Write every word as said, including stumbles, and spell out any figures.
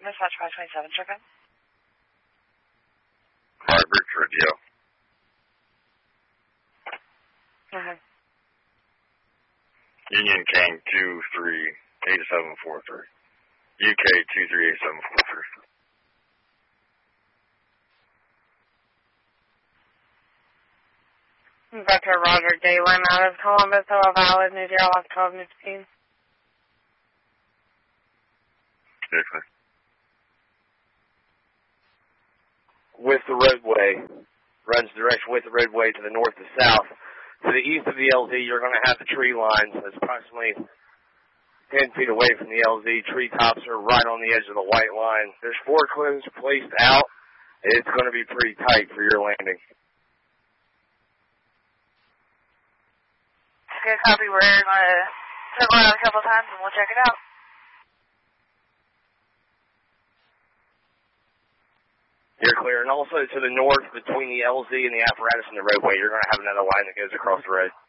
Dispatch five twenty-seven, check in. Firebird Radio. Mm-hmm. Union King two three eight seven four three. U K two three eight seven four three. Vector Roger, Galen out of Columbus, Hello Valid, New Zero, Lock twelve, New fifteen. Okay. With the roadway, runs direction with the roadway to the north to south. To the east of the L Z, you're going to have the tree lines. That's approximately ten feet away from the L Z. Tree tops are right on the edge of the white line. There's four cones placed out. It's going to be pretty tight for your landing. Okay, copy. We're going to circle out a couple times and we'll check it out. You're clear. And also to the north, between the L Z and the apparatus and the roadway, you're going to have another line that goes across the road.